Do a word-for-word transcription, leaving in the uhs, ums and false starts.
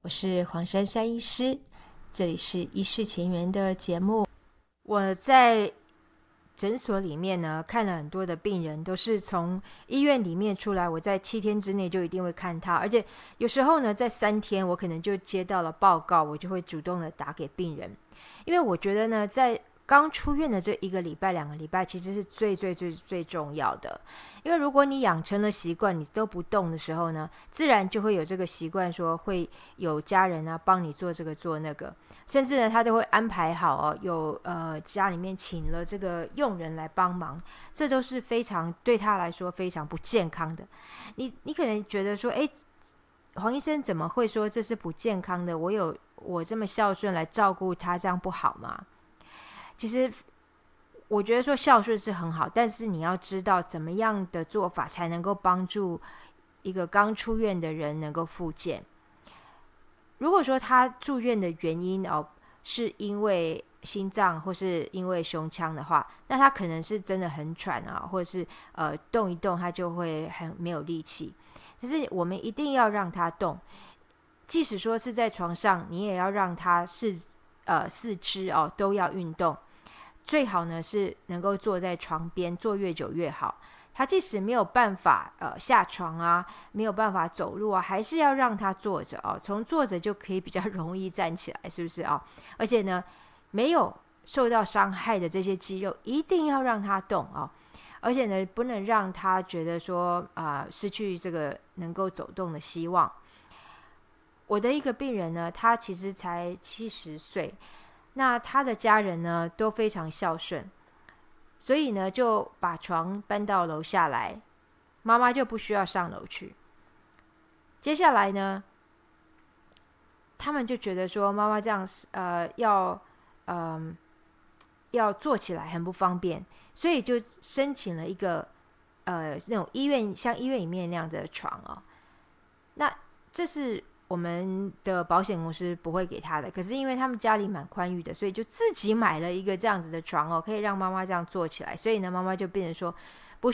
我是黄珊珊医师，这里是医事前缘的节目。我在诊所里面呢，看了很多的病人，都是从医院里面出来，我在七天之内就一定会看他，而且有时候呢，在三天我可能就接到了报告，我就会主动的打给病人，因为我觉得呢，在刚出院的这一个礼拜、两个礼拜，其实是最最最最重要的。因为如果你养成了习惯，你都不动的时候呢，自然就会有这个习惯，说会有家人啊帮你做这个做那个，甚至呢他都会安排好哦，有呃家里面请了这个佣人来帮忙，这都是非常对他来说非常不健康的。你你可能觉得说，哎，黄医生怎么会说这是不健康的？我有我这么孝顺来照顾他，这样不好吗？其实我觉得说孝顺是很好，但是你要知道怎么样的做法才能够帮助一个刚出院的人能够复健。如果说他住院的原因哦是因为心脏或是因为胸腔的话，那他可能是真的很喘啊，或者是呃动一动他就会很没有力气。可是我们一定要让他动，即使说是在床上，你也要让他是呃四肢哦都要运动。最好呢是能够坐在床边，坐越久越好。他即使没有办法呃下床啊，没有办法走路啊，还是要让他坐着哦。从坐着就可以比较容易站起来，是不是啊、哦？而且呢，没有受到伤害的这些肌肉，一定要让他动哦。而且呢，不能让他觉得说啊、呃、失去这个能够走动的希望。我的一个病人呢，他其实才七十岁。那他的家人呢都非常孝顺，所以呢就把床搬到楼下来，妈妈就不需要上楼去。接下来呢，他们就觉得说妈妈这样呃要嗯、呃、要坐起来很不方便，所以就申请了一个呃那种医院像医院里面那样的床哦。那这是我们的保险公司不会给他的，可是因为他们家里蛮宽裕的，所以就自己买了一个这样子的床哦，可以让妈妈这样坐起来。所以呢，妈妈就变成说